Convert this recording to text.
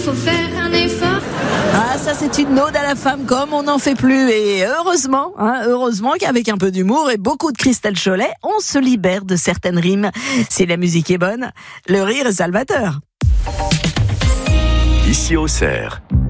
faut faire un effort. Ah, ça c'est une ode à la femme comme on n'en fait plus. Et heureusement qu'avec un peu d'humour et beaucoup de Christelle Cholet, on se libère de certaines rimes. Si la musique est bonne, le rire est salvateur. Ici Auxerre.